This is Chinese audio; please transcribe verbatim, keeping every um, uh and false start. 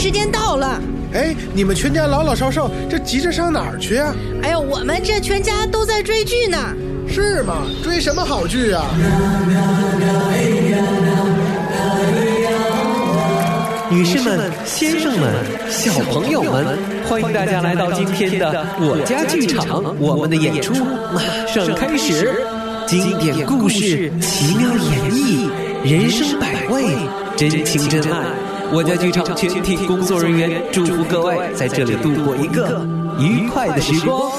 时间到了。 哎，你们全家老老少少这急着上哪儿去啊？ 哎呦，我们这全家都在追剧呢。 是吗？追什么好剧啊？ 女士们、先生们、小朋友们，欢迎大家来到今天的我家剧场，我们的演出马上开始。经典故事，奇妙演绎，人生百味，真情真爱。我家剧场全体工作人员祝福各位在这里度过一个愉快的时光。